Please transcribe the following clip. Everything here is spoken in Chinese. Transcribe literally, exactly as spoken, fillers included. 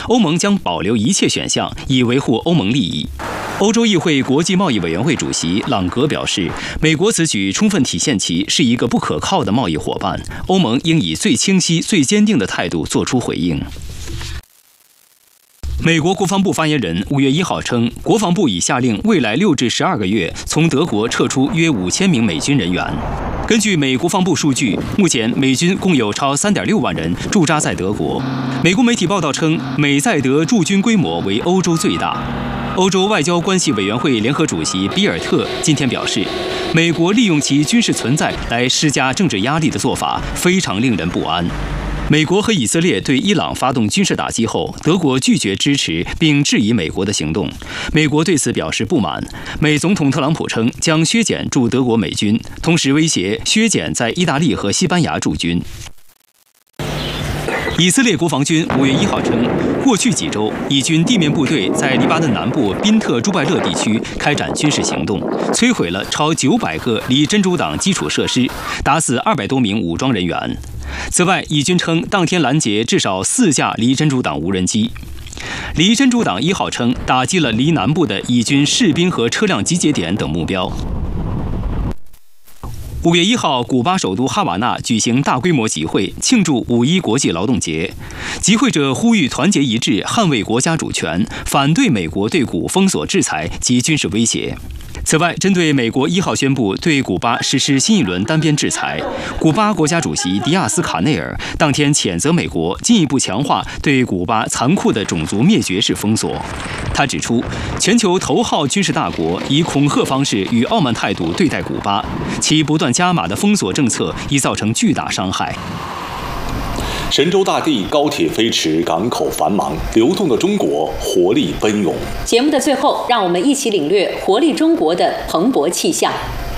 欧盟将保留一切选项，以维护欧盟利益。欧洲议会国际贸易委员会主席朗格表示，美国此举充分体现其是一个不可靠的贸易伙伴，欧盟应以最清晰、最坚定的态度作出回应。美国国防部发言人五月一号称，国防部已下令未来六至十二个月从德国撤出约五千名美军人员。根据美国防部数据，目前美军共有超三点六万人驻扎在德国。美国媒体报道称，美在德驻军规模为欧洲最大。欧洲外交关系委员会联合主席比尔特今天表示，美国利用其军事存在来施加政治压力的做法非常令人不安。美国和以色列对伊朗发动军事打击后，德国拒绝支持并质疑美国的行动，美国对此表示不满。美总统特朗普称将削减驻德国美军，同时威胁削减在意大利和西班牙驻军。以色列国防军五月一号称，过去几周，以军地面部队在黎巴嫩南部宾特朱拜勒地区开展军事行动，摧毁了超九百个离真主党基础设施，打死二百多名武装人员。此外，以军称当天拦截至少四架离真主党无人机。离真主党一号称打击了离南部的以军士兵和车辆集结点等目标。五月一号，古巴首都哈瓦那举行大规模集会，庆祝五一国际劳动节。集会者呼吁团结一致，捍卫国家主权，反对美国对古封锁制裁及军事威胁。此外，针对美国一号宣布对古巴实施新一轮单边制裁，古巴国家主席迪亚斯卡内尔当天谴责美国进一步强化对古巴残酷的种族灭绝式封锁。他指出，全球头号军事大国以恐吓方式与傲慢态度对待古巴，其不断加码的封锁政策已造成巨大伤害。 神州大地，高铁飞驰，港口繁忙，流动的中国活力奔涌。 节目的最后，让我们一起领略活力中国的蓬勃气象。